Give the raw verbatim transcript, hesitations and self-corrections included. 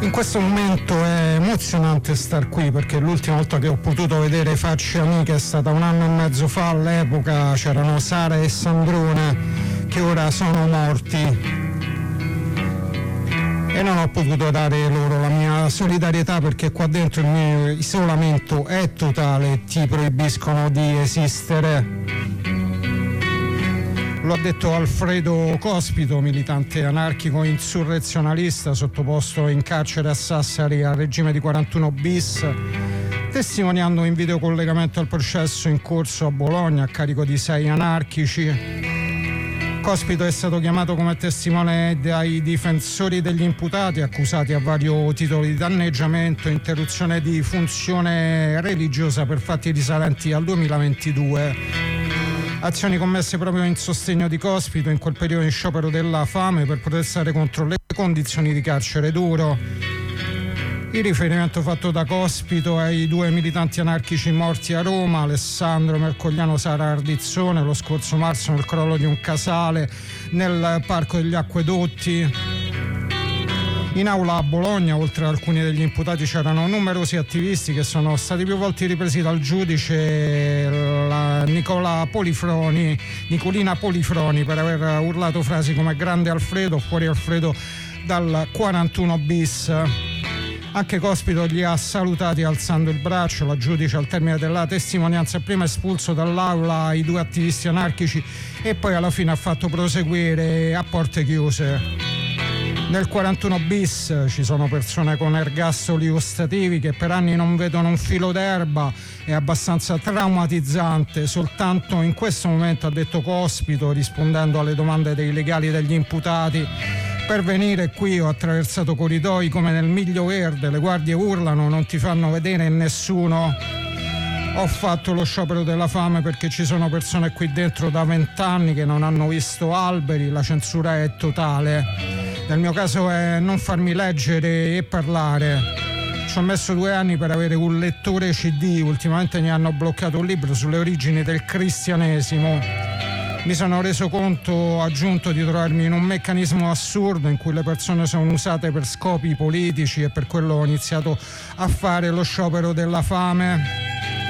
In questo momento è emozionante star qui, perché l'ultima volta che ho potuto vedere facce amiche è stata un anno e mezzo fa. All'epoca c'erano Sara e Sandrone, che ora sono morti, e non ho potuto dare loro la mia solidarietà, perché qua dentro il mio isolamento è totale e ti proibiscono di esistere. Lo ha detto Alfredo Cospito, militante anarchico insurrezionalista sottoposto in carcere a Sassari al regime di quarantuno bis, testimoniando in videocollegamento al processo in corso a Bologna a carico di sei anarchici. Cospito è stato chiamato come testimone dai difensori degli imputati, accusati a vario titolo di danneggiamento e interruzione di funzione religiosa per fatti risalenti al duemilaventidue. Azioni commesse proprio in sostegno di Cospito in quel periodo in sciopero della fame per protestare contro le condizioni di carcere duro. Il riferimento fatto da Cospito ai due militanti anarchici morti a Roma, Alessandro Mercogliano, Sara Ardizzone, lo scorso marzo nel crollo di un casale nel Parco degli Acquedotti. In aula a Bologna, oltre ad alcuni degli imputati, c'erano numerosi attivisti che sono stati più volte ripresi dal giudice, la Nicola Polifroni, Nicolina Polifroni, per aver urlato frasi come "grande Alfredo", "fuori Alfredo dal quarantuno bis". Anche Cospito li ha salutati alzando il braccio. La giudice, al termine della testimonianza, ha prima espulso dall'aula i due attivisti anarchici e poi alla fine ha fatto proseguire a porte chiuse. Nel quarantuno bis ci sono persone con ergastoli ostativi che per anni non vedono un filo d'erba. È abbastanza traumatizzante. Soltanto in questo momento, ha detto Cospito, rispondendo alle domande dei legali degli imputati, per venire qui ho attraversato corridoi come nel Miglio Verde, le guardie urlano, non ti fanno vedere nessuno. Ho fatto lo sciopero della fame perché ci sono persone qui dentro da vent'anni che non hanno visto alberi, la censura è totale. Nel mio caso è non farmi leggere e parlare. Ci ho messo due anni per avere un lettore C D, ultimamente mi hanno bloccato un libro sulle origini del cristianesimo. Mi sono reso conto, aggiunto, di trovarmi in un meccanismo assurdo in cui le persone sono usate per scopi politici, e per quello ho iniziato a fare lo sciopero della fame.